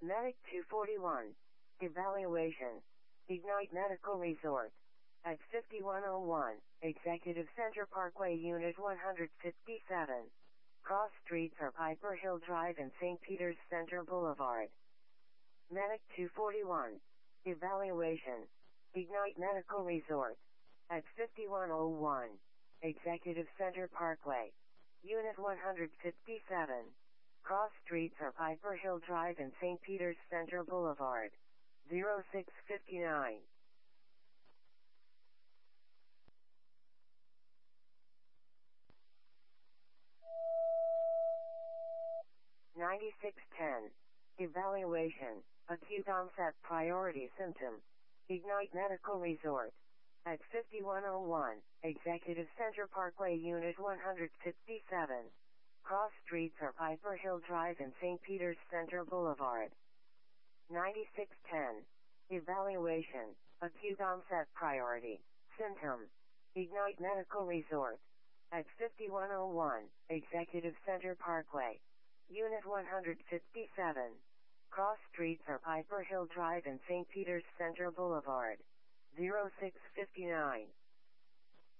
Medic 241. Evaluation. Ignite Medical Resort. At 5101, Executive Center Parkway Unit 157. Cross streets are Piper Hill Drive and St. Peter's Center Boulevard. Medic 241. Evaluation. Ignite Medical Resort. At 5101, Executive Center Parkway. Unit 157. Cross streets are Piper Hill Drive and St. Peter's Center Boulevard. 0659. (9610). Evaluation. Acute onset priority symptom. Ignite Medical Resort. At 5101, Executive Center Parkway Unit 157. Cross streets are Piper Hill Drive and St. Peter's Center Boulevard. 9610. Evaluation. Acute onset priority. Symptom. Ignite Medical Resort. At 5101, Executive Center Parkway. Unit 157. Cross streets are Piper Hill Drive and St. Peter's Center Boulevard. 0659.